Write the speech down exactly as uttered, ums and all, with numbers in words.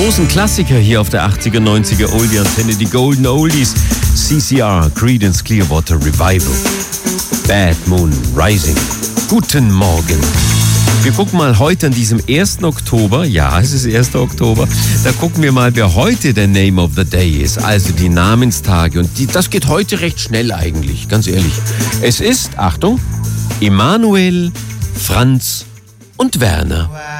großen Klassiker hier auf der achtziger, neunziger Oldie-Antenne, die Golden Oldies. C C R, Creedence Clearwater Revival. Bad Moon Rising. Guten Morgen. Wir gucken mal heute an diesem ersten Oktober, ja, es ist erster Oktober, da gucken wir mal, wer heute der Name of the Day ist, also die Namenstage. Und die, das geht heute recht schnell eigentlich, ganz ehrlich. Es ist, Achtung, Emanuel, Franz und Werner.